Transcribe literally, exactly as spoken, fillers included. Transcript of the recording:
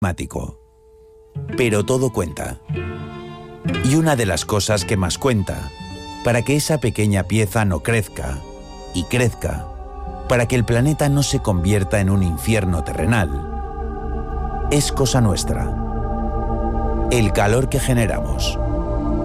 climático. Pero todo cuenta. Y una de las cosas que más cuenta, para que esa pequeña pieza no crezca, y crezca, para que el planeta no se convierta en un infierno terrenal, es cosa nuestra. El calor que generamos.